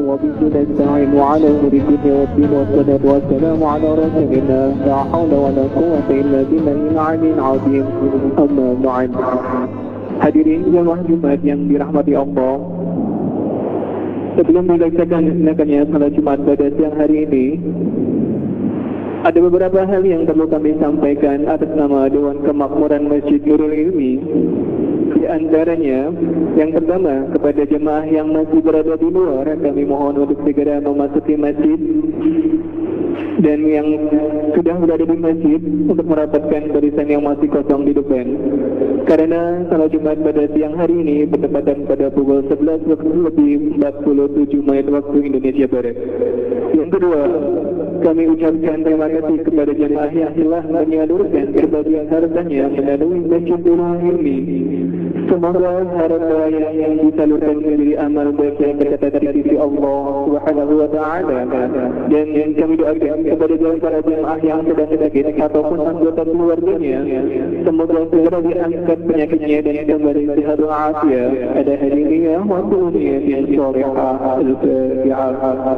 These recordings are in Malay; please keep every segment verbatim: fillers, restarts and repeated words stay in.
وبه نستعين وعلى أمور الدين والدين والصلاة والسلام على رسولنا لا حول ولا قوة إلا بالله العلي العظيم. أما بعد. Hadirin jemaah Jumat yang dirahmati Allah, sebelum dilaksanakannya salat Jumat pada siang hari ini, ada beberapa hal yang perlu kami sampaikan atas nama Dewan Kemakmuran Masjid Nurul Ilmi. Di antaranya, yang pertama, kepada jemaah yang masih berada di luar, kami mohon untuk segera memasuki masjid, dan yang sudah berada di masjid untuk merapatkan barisan yang masih kosong di depan, karena salat Jumat pada siang hari ini bertepatan pada pukul sebelas lebih empat puluh tujuh menit waktu Indonesia Barat. Yang kedua, kami ucapkan terima kasih kepada jemaah yang telah menyalurkan sebagian hartanya melalui Masjid Nurul Ilmi. Semoga harta yang disalurkan menjadi amal baik yang tercatat di sisi Allah Subhanahu wa taala, dan yang kami doakan kepada para jemaah yang sedang sakit ataupun anggota keluarganya, semoga segera diangkat penyakitnya dan kembali sehat walafiat. Ada hadirin wa dunia yang salihah. Al-Fatihah.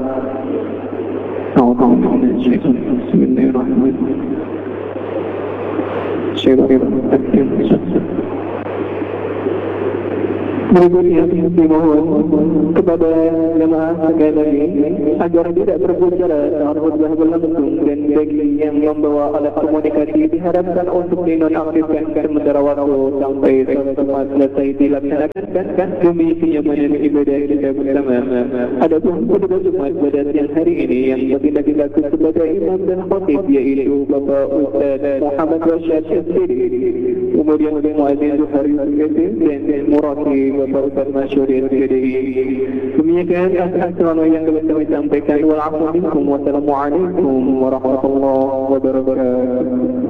Berikutnya dimohon kepada jemaah sekali lagi agar tidak berbicara saat khutbah berlangsung, dan bagi yang membawa alat komunikasi diharapkan untuk dinonaktifkan sementara waktu sampai salat selesai dilaksanakan demi kenyamanan ibadah kita bersama. Adapun khutbah Jumat pada siang hari ini yang bertindak dilaku sebagai imam dan khatib, yaitu Bapak Ustaz Muhammad Rashid Syeddi, kemudian Muazzin Zuhari dan Murati Bapak Ustaz Masyuri S P D I. Demikian assalamu yang kami sampaikan. Wassalamualaikum warahmatullahi wabarakatuh.